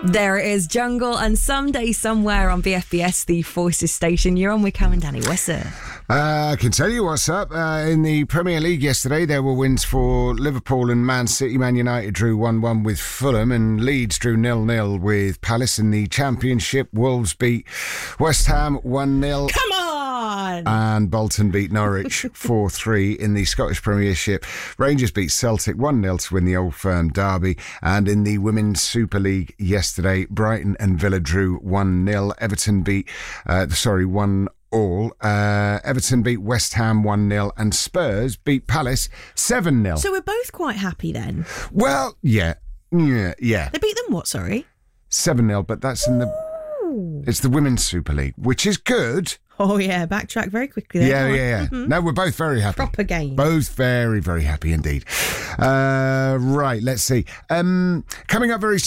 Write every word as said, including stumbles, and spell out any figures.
There it is, Jungle, and Someday Somewhere on B F B S, the Voices station. You're on with Cam and Danny. What's up? Uh, I can tell you what's up. Uh, in the Premier League yesterday, there were wins for Liverpool and Man City. Man United drew one one with Fulham, and Leeds drew nil nil with Palace. In the Championship, Wolves beat West Ham one nil. Come on! And Bolton beat Norwich four three. In the Scottish Premiership, Rangers beat Celtic one nil to win the Old Firm derby. And in the Women's Super League yesterday, Brighton and Villa drew one nil. Everton beat, uh, sorry, one all. Uh, Everton beat West Ham one nil, and Spurs beat Palace seven nil. So we're both quite happy then? Well, yeah. Yeah, yeah. They beat them what, sorry? seven nil, but that's in the... Ooh. It's the Women's Super League, which is good. Oh, yeah, backtrack very quickly there. Yeah, yeah, yeah. Mm-hmm. No, we're both very happy. Proper game. Both very, very happy indeed. Uh, right, let's see. Um, coming up very